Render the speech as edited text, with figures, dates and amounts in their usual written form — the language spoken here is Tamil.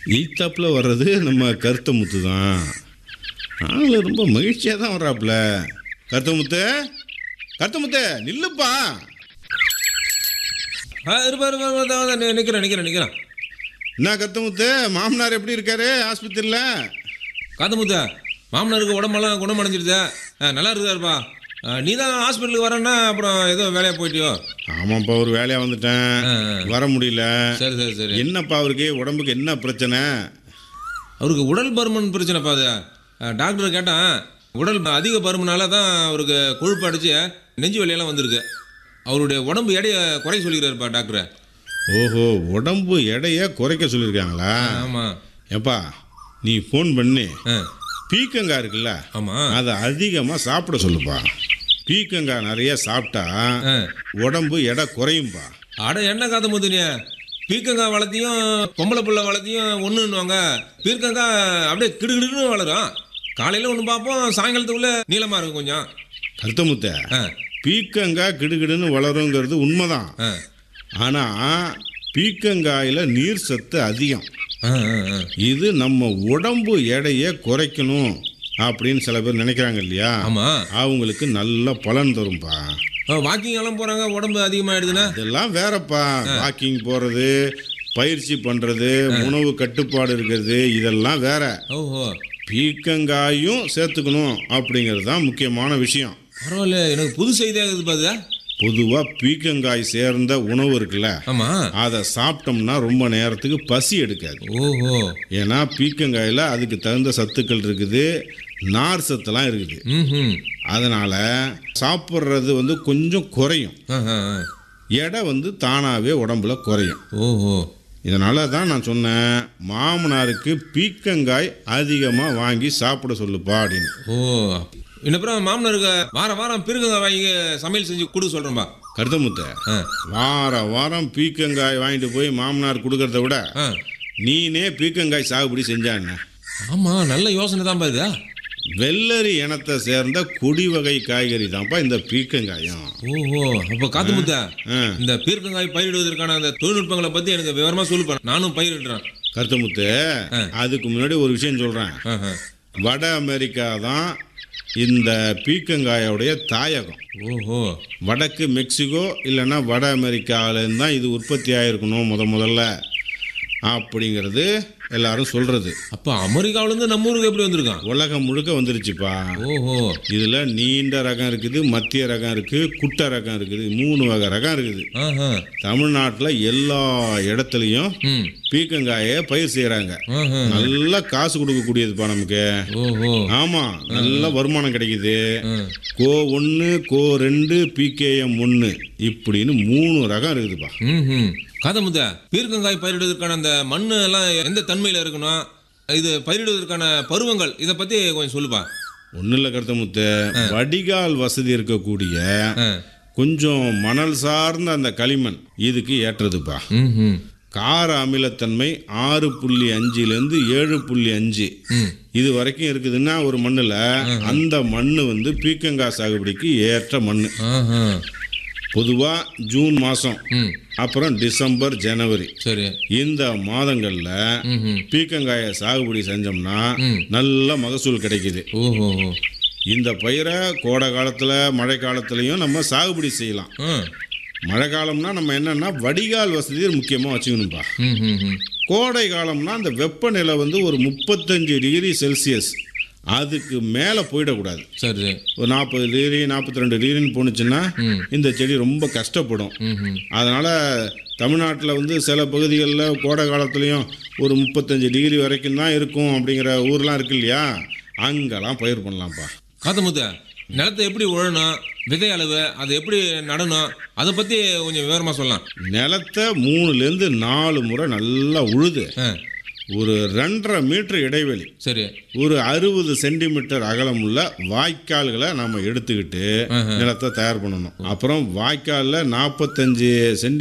ஈத்தாப்பில் வர்றது நம்ம கருத்தமுத்து தான். ஆள் ரொம்ப மகிழ்ச்சியாக தான் வர்றாப்புல. கருத்தமுத்து, கருத்தமுத்து நில்லுப்பா. இருப்பா நிற்கிறேன். என்ன கருத்தமுத்து, மாமனார் எப்படி இருக்காரு ஆஸ்பத்திரியில்? காத்தமுத்தா, மாமனாருக்கு உடம்பெல்லாம் குணமடைஞ்சிருதா? நல்லா இருக்காருப்பா. நீ தான் ஹாஸ்பிட்டலுக்கு வரேன்னா அப்புறம் ஏதோ வேலையாக போயிட்டியோ? ஆமாப்பா, ஒரு வேலையாக வந்துட்டேன், வர முடியல. சரி. என்னப்பா அவருக்கு உடம்புக்கு என்ன பிரச்சனை? அவருக்கு உடல் பருமன் பிரச்சனைப்பா. அது டாக்டரை கேட்டான், உடல் அதிக பருமனால தான் அவருக்கு கொழுப்பு அடிச்சு நெஞ்சு வலியெல்லாம் வந்திருக்கு. அவருடைய உடம்பு எடையை குறைக்க சொல்லிக்கிறாருப்பா டாக்டரை. ஓஹோ, உடம்பு எடையை குறைக்க சொல்லியிருக்காங்களா? ஆமாம். ஏப்பா நீ ஃபோன் பண்ணி பீக்கங்காய் இருக்குல்ல, ஆமாம், அதை அதிகமாக சாப்பிட சொல்லுப்பா. பீக்கங்காய் நிறைய சாப்பிட்டா உடம்பு எடை குறையும்பா. அட என்ன காத்தமுத்துனிய, பீக்கங்காய் வளர்த்தியும் பொம்பளை புள்ள வளர்த்தியும் ஒன்றுன்னுவாங்க. பீர்க்கங்காய் அப்படியே கிடுகிடுன்னு வளரும். காலையில் ஒன்று பார்ப்போம், சாயங்காலத்துக்குள்ளே நீளமாக இருக்கும் கொஞ்சம். கருத்தமுத்த, பீக்கங்காய் கிடுகிடுன்னு வளருங்கிறது உண்மைதான். ஆனால் பீக்கங்காயில் நீர் சத்து அதிகம். இது நம்ம உடம்பு எடையை குறைக்கணும் அப்படின்னு சில பேர் நினைக்கிறாங்க இல்லையா? ஆமாம், அவங்களுக்கு நல்ல பலன் தரும்பா. வாக்கிங் எல்லாம் போகிறாங்க, உடம்பு அதிகமாகிடுதுன்னா இதெல்லாம் வேறப்பா. வாக்கிங் போகிறது, பயிற்சி பண்ணுறது, உணவு கட்டுப்பாடு இருக்கிறது, இதெல்லாம் வேற. ஓஹோ, பீக்கங்காயும் சேர்த்துக்கணும் அப்படிங்கிறது தான் முக்கியமான விஷயம். பரவாயில்ல, எனக்கு புது செய்தியாக இருக்குது பாருதா. பொதுவாக பீக்கங்காய் சேர்ந்த உணவு இருக்குல்ல, ஆமாம், அதை சாப்பிட்டோம்னா ரொம்ப நேரத்துக்கு பசி எடுக்காது. ஓஹோ, ஏன்னா பீக்கங்காயில் அதுக்கு தகுந்த சத்துக்கள் இருக்குது, நார் சத்துலாம் இருக்குது. அதனால சாப்பிட்றது கொஞ்சம் குறையும், எடை தானாகவே உடம்புல குறையும். ஓஹோ, இதனால தான் நான் சொன்னேன், மாமனாருக்கு பீக்கங்காய் அதிகமாக வாங்கி சாப்பிட சொல்லுப்பா அப்படின்னு. ஓ, இன்னப்புறம் மாமனாருக்கு வாரம் பீர்க்கங்காய் வாங்கி சமையல் செஞ்சு கொடுக்க சொல்கிறேன்பா. கருத்தமுத்த, வாரம் பீக்கங்காய் வாங்கிட்டு போய் மாமனார் கொடுக்கறத விட நீனே பீக்கங்காய் சாகுபடி செஞ்சான்னு. ஆமாம், நல்ல யோசனை தான் பாருதா. வெள்ளரி இனத்தை சேர்ந்த கொடி வகை காய்கறி தான்ப்பா இந்த பீக்கங்காயம். ஓஹோ, அப்போ காத்துமுத்தா, இந்த பீர்க்கங்காய் பயிரிடுவதற்கான அந்த தொழில்நுட்பங்களை பற்றி எனக்கு விவரமா சொல்லுப்பேன், நானும் பயிரிடுறேன். கருத்தமுத்து, அதுக்கு முன்னாடி ஒரு விஷயம் சொல்கிறேன். வட அமெரிக்கா தான் இந்த பீக்கங்காயோடைய தாயகம். ஓஹோ, வடக்கு மெக்சிகோ இல்லைன்னா வட அமெரிக்காவிலேருந்து தான் இது உற்பத்தி ஆகிருக்கணும் முதல்ல அப்படிங்கிறது எல்லாரும் சொல்கிறது. அப்போ அமெரிக்காவிலேருந்து நம்ம ஊருக்கு எப்படி வந்திருக்கான்? உலகம் முழுக்க வந்துருச்சுப்பா. ஓஹோ, இதில் நீண்ட ரகம் இருக்குது, மத்திய ரகம் இருக்குது, குட்டை ரகம் இருக்குது, 3 வகை ரகம் இருக்குது. தமிழ்நாட்டில் எல்லா இடத்துலையும் பீக்கங்காயை பயிர் செய்கிறாங்க. நல்லா காசு கொடுக்கக்கூடியதுப்பா நமக்கு. ஆமாம், நல்ல வருமானம் கிடைக்குது. கோ 1, கோ 2, PKM 1 இப்படின்னு 3 ரகம் இருக்குதுப்பா. காதமுத்த, பீர்க்கங்காய் பயிரிடுவதற்கான அந்த மண்ணு எல்லாம் எந்த தன்மையில் இருக்கணும், இது பயிரிடுவதற்கான பருவங்கள், இதை பற்றி கொஞ்சம் சொல்லுப்பா. ஒன்றும் இல்லை கருத்தமுத்து, வடிகால் வசதி இருக்கக்கூடிய கொஞ்சம் மணல் சார்ந்த அந்த களிமண் இதுக்கு ஏற்றதுப்பா. கார அமிலத்தன்மை 6.5 7.5 இது வரைக்கும் இருக்குதுன்னா ஒரு மண்ணில், அந்த மண்ணு பீக்கங்காய் சாகுபடிக்கு ஏற்ற மண். பொதுவாக ஜூன் மாதம், அப்புறம் டிசம்பர், ஜனவரி, சரி, இந்த மாதங்களில் பீக்கங்காயை சாகுபடி செஞ்சோம்னா நல்ல மகசூல் கிடைக்குது. இந்த பயிரை கோடை காலத்தில் மழை காலத்துலையும் நம்ம சாகுபடி செய்யலாம். மழை காலம்னா நம்ம என்னன்னா வடிகால் வசதி முக்கியமாக வச்சுக்கணும்பா. கோடை காலம்னா அந்த வெப்பநிலை ஒரு 35 டிகிரி செல்சியஸ் அதுக்கு மேலே போயிடக்கூடாது. சரி, ஒரு 40 டிகிரி 42 டிகிரின்னு போணுச்சுன்னா இந்த செடி ரொம்ப கஷ்டப்படும். அதனால் தமிழ்நாட்டில் சில பகுதிகளில் கோடை காலத்துலேயும் ஒரு 35 டிகிரி வரைக்கும் தான் இருக்கும் அப்படிங்கிற ஊர்லாம் இருக்கு இல்லையா, அங்கெல்லாம் பயிர் பண்ணலாம்ப்பா. காத்தமுத்த, நிலத்தை எப்படி உழணும், விதை அளவு, அதை எப்படி நடணும், அதை பற்றி கொஞ்சம் விவரமாக சொல்லலாம். நிலத்தை 3லேருந்து 4 முறை நல்லா உழுது ஒரு 2.5 மீட்டர் இடைவெளி, சரி, ஒரு 60 சென்டிமீட்டர் அகலம் உள்ள வாய்க்கால்களை நம்ம எடுத்துக்கிட்டு நிலத்தை தயார் பண்ணணும். அப்புறம் வாய்க்காலில் 45 சென்டி